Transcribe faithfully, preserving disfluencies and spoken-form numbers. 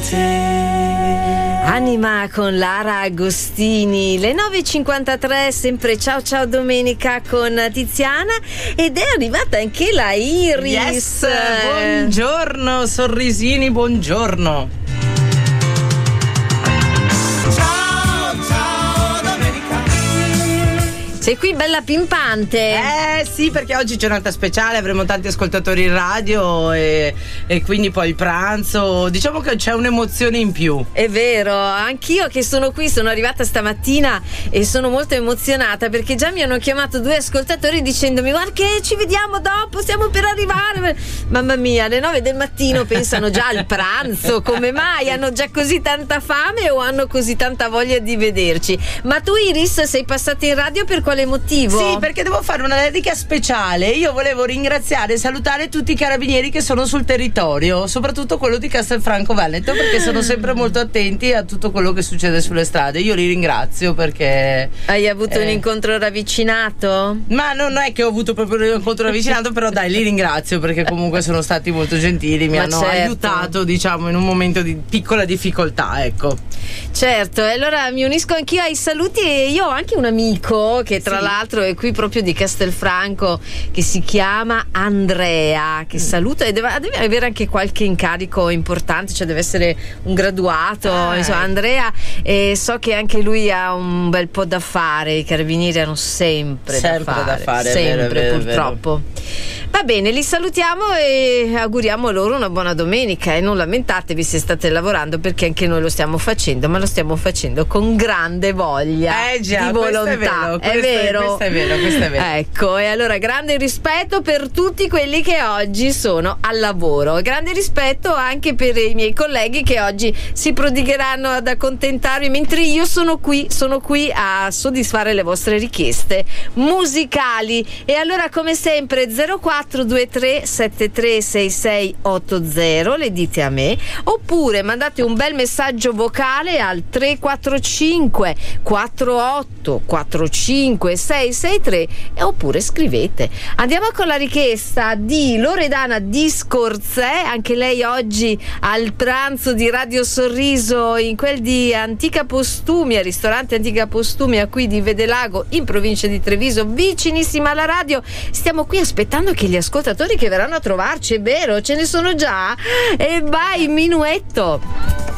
Anima con Lara Agostini, le nove e cinquantatré, sempre ciao ciao domenica con Tiziana, ed è arrivata anche la Iris. Yes, buongiorno sorrisini, buongiorno. Sei qui bella pimpante. Eh sì, perché oggi è giornata speciale, avremo tanti ascoltatori in radio e, e quindi poi il pranzo, diciamo che c'è un'emozione in più. È vero, anch'io che sono qui, sono arrivata stamattina e sono molto emozionata perché già mi hanno chiamato due ascoltatori dicendomi: guarda che ci vediamo dopo, stiamo per arrivare. Mamma mia, alle nove del mattino pensano già al pranzo. Come mai? Hanno già così tanta fame o hanno così tanta voglia di vederci? Ma tu, Iris, sei passata in radio per quale motivo? Sì, perché devo fare una dedica speciale. Io volevo ringraziare e salutare tutti i carabinieri che sono sul territorio, soprattutto quello di Castelfranco Veneto, perché sono sempre molto attenti a tutto quello che succede sulle strade. Io li ringrazio perché hai avuto eh... un incontro ravvicinato? Ma non è che ho avuto proprio un incontro ravvicinato, però dai, li ringrazio perché comunque sono stati molto gentili, mi Ma hanno certo. aiutato, diciamo, in un momento di piccola difficoltà, ecco. Certo, e allora mi unisco anch'io ai saluti, e io ho anche un amico che tra sì. l'altro è qui proprio di Castelfranco, che si chiama Andrea, che saluto, e deve, deve avere anche qualche incarico importante, cioè deve essere un graduato, ah, insomma, Andrea, e so che anche lui ha un bel po' da fare. I carabinieri hanno sempre, sempre da fare, da fare sempre, è vero, è vero, purtroppo. Va bene, li salutiamo e auguriamo loro una buona domenica, e non lamentatevi se state lavorando, perché anche noi lo stiamo facendo, ma lo stiamo facendo con grande voglia eh già, di volontà. È vero, è vero. Questo è vero, questo è vero. Ecco, e allora grande rispetto per tutti quelli che oggi sono al lavoro, grande rispetto anche per i miei colleghi che oggi si prodigheranno ad accontentarmi mentre io sono qui, sono qui a soddisfare le vostre richieste musicali. E allora, come sempre, zero quattro due tre sette tre sei sei otto zero, le dite a me, oppure mandate un bel messaggio vocale al tre quattro cinque quattro otto quattro cinque sei sei tre, e oppure scrivete. Andiamo con la richiesta di Loredana di Scorzè, anche lei oggi al pranzo di Radio Sorriso in quel di Antica Postumia, ristorante Antica Postumia qui di Vedelago in provincia di Treviso, vicinissima alla radio. Stiamo qui aspettando che gli ascoltatori che verranno a trovarci, è vero, ce ne sono già, e vai, minuetto.